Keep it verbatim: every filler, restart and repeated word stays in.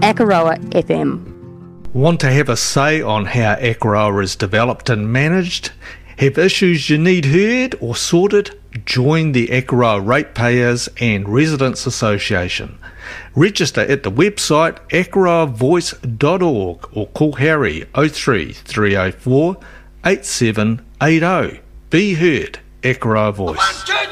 Akaroa F M. Want to have a say on how Akaroa is developed and managed? Have issues you need heard or sorted? Join the Akaroa Ratepayers and Residents Association. Register at the website akaroa voice dot org or call Harry oh three three oh four eight seven eight oh. Be heard, Akaroa Voice.